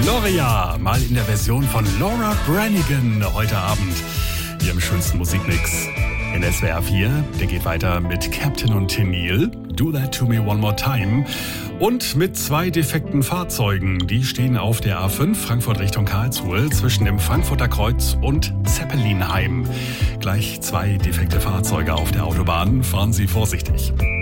Gloria, mal in der Version von Laura Branigan heute Abend hier im schönsten Musikmix. In SWR 4, der geht weiter mit Captain und Tennille, Do That To Me One More Time und mit 2 defekten Fahrzeugen. Die stehen auf der A5 Frankfurt Richtung Karlsruhe zwischen dem Frankfurter Kreuz und Zeppelinheim. Gleich 2 defekte Fahrzeuge auf der Autobahn, fahren Sie vorsichtig.